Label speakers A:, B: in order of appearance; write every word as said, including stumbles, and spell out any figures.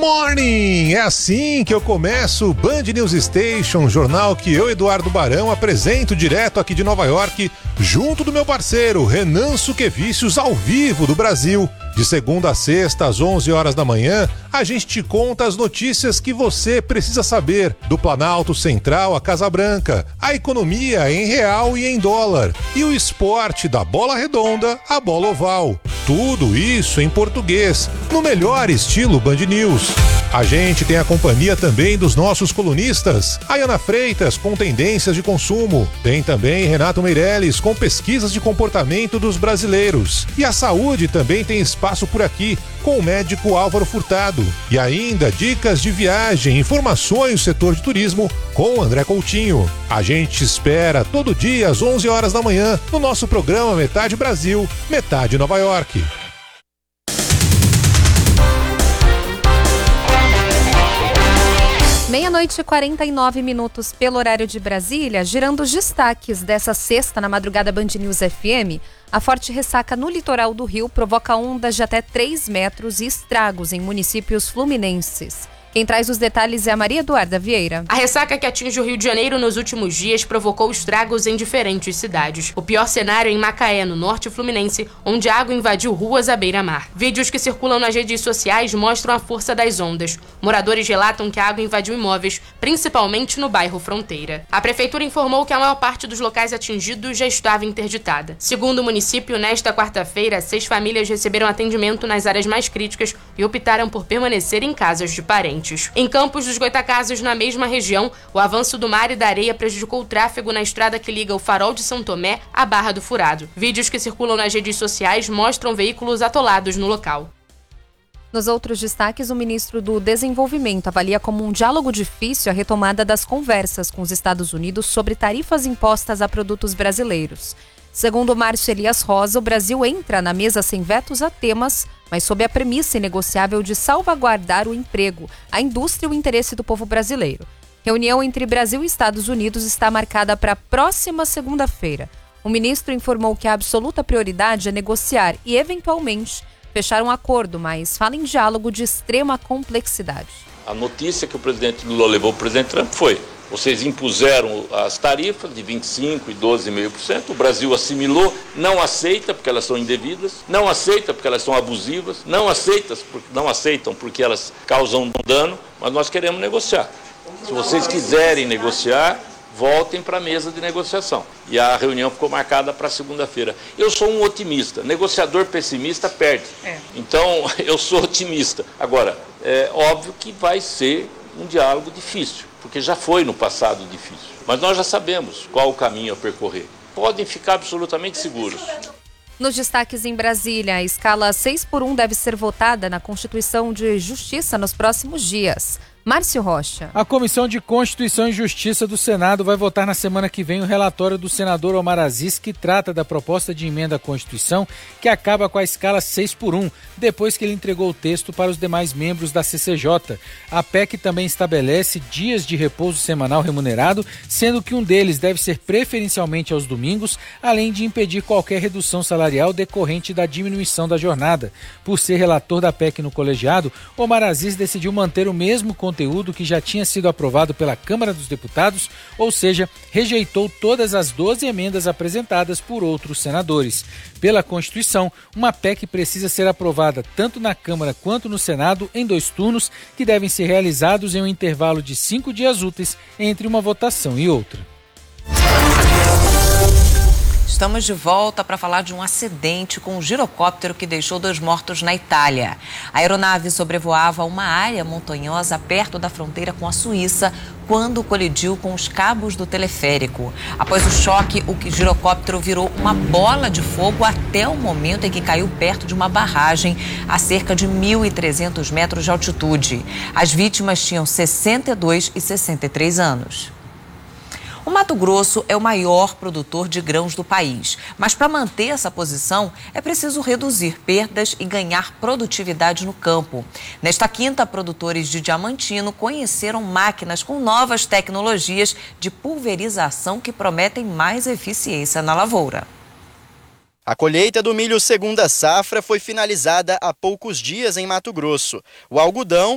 A: morning! É assim que eu começo o Band News Station, jornal que eu, Eduardo Barão, apresento direto aqui de Nova York, junto do meu parceiro Renan Suquevicius, ao vivo do Brasil. De segunda a sexta, às onze horas da manhã, a gente te conta as notícias que você precisa saber do Planalto Central à Casa Branca, a economia em real e em dólar, e o esporte da bola redonda à bola oval. Tudo isso em português, no melhor estilo Band News. A gente tem a companhia também dos nossos colunistas, Ayana Freitas com tendências de consumo, tem também Renato Meirelles com pesquisas de comportamento dos brasileiros. E a saúde também tem espaço por aqui, com o médico Álvaro Furtado. E ainda dicas de viagem, informações do setor de turismo com André Coutinho. A gente espera todo dia às onze horas da manhã no nosso programa Metade Brasil, Metade Nova York.
B: Meia-noite e quarenta e nove minutos pelo horário de Brasília, girando os destaques dessa sexta na madrugada Band News F M, a forte ressaca no litoral do Rio provoca ondas de até três metros e estragos em municípios fluminenses. Quem traz os detalhes é a Maria Eduarda Vieira.
C: A ressaca que atinge o Rio de Janeiro nos últimos dias provocou estragos em diferentes cidades. O pior cenário é em Macaé, no norte fluminense, onde a água invadiu ruas à beira-mar. Vídeos que circulam nas redes sociais mostram a força das ondas. Moradores relatam que a água invadiu imóveis, principalmente no bairro Fronteira. A prefeitura informou que a maior parte dos locais atingidos já estava interditada. Segundo o município, nesta quarta-feira, seis famílias receberam atendimento nas áreas mais críticas e optaram por permanecer em casas de parentes. Em Campos dos Goitacazes, na mesma região, o avanço do mar e da areia prejudicou o tráfego na estrada que liga o Farol de São Tomé à Barra do Furado. Vídeos que circulam nas redes sociais mostram veículos atolados no local.
B: Nos outros destaques, o ministro do Desenvolvimento avalia como um diálogo difícil a retomada das conversas com os Estados Unidos sobre tarifas impostas a produtos brasileiros. Segundo Márcio Elias Rosa, o Brasil entra na mesa sem vetos a temas, mas sob a premissa inegociável de salvaguardar o emprego, a indústria e o interesse do povo brasileiro. Reunião entre Brasil e Estados Unidos está marcada para a próxima segunda-feira. O ministro informou que a absoluta prioridade é negociar e, eventualmente, fechar um acordo, mas fala em diálogo de extrema complexidade.
D: A notícia que o presidente Lula levou para o presidente Trump foi: vocês impuseram as tarifas de vinte e cinco por cento e doze vírgula cinco por cento, o Brasil assimilou, não aceita porque elas são indevidas, não aceita porque elas são abusivas, não, aceita, não aceitam porque elas causam dano, mas nós queremos negociar. Se vocês quiserem negociar, voltem para a mesa de negociação. E a reunião ficou marcada para segunda-feira. Eu sou um otimista, negociador pessimista perde. É. Então, eu sou otimista. Agora, é óbvio que vai ser um diálogo difícil, porque já foi no passado difícil. Mas nós já sabemos qual o caminho a percorrer. Podem ficar absolutamente seguros.
B: Nos destaques em Brasília, a escala seis por um deve ser votada na Constituição de Justiça nos próximos dias. Márcio Rocha.
E: A Comissão de Constituição e Justiça do Senado vai votar na semana que vem o relatório do senador Omar Aziz, que trata da proposta de emenda à Constituição que acaba com a escala seis por um, depois que ele entregou o texto para os demais membros da C C J. A P E C também estabelece dias de repouso semanal remunerado, sendo que um deles deve ser preferencialmente aos domingos, além de impedir qualquer redução salarial decorrente da diminuição da jornada. Por ser relator da P E C no colegiado, Omar Aziz decidiu manter o mesmo conteúdo conteúdo que já tinha sido aprovado pela Câmara dos Deputados, ou seja, rejeitou todas as doze emendas apresentadas por outros senadores. Pela Constituição, uma P E C precisa ser aprovada tanto na Câmara quanto no Senado em dois turnos, que devem ser realizados em um intervalo de cinco dias úteis entre uma votação e outra.
F: Estamos de volta para falar de um acidente com um girocóptero que deixou dois mortos na Itália. A aeronave sobrevoava uma área montanhosa perto da fronteira com a Suíça quando colidiu com os cabos do teleférico. Após o choque, o girocóptero virou uma bola de fogo até o momento em que caiu perto de uma barragem a cerca de mil e trezentos metros de altitude. As vítimas tinham sessenta e dois e sessenta e três anos. O Mato Grosso é o maior produtor de grãos do país, mas para manter essa posição é preciso reduzir perdas e ganhar produtividade no campo. Nesta quinta, produtores de Diamantino conheceram máquinas com novas tecnologias de pulverização que prometem mais eficiência na lavoura.
G: A colheita do milho segunda safra foi finalizada há poucos dias em Mato Grosso. O algodão